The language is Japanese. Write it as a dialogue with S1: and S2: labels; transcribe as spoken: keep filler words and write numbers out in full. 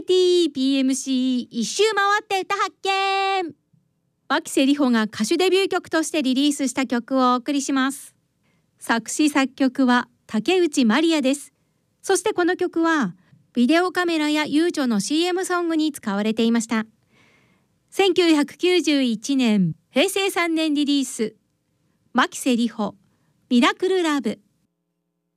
S1: ティーピーエムシー 一周回って歌発見。牧瀬里穂が歌手デビュー曲としてリリースした曲をお送りします。作詞作曲は竹内まりやです。そしてこの曲はビデオカメラやゆうちょの シーエム ソングに使われていました。せんきゅうひゃくきゅうじゅういちねんへいせいさんねんリリース、牧瀬里穂ミラクルラブ。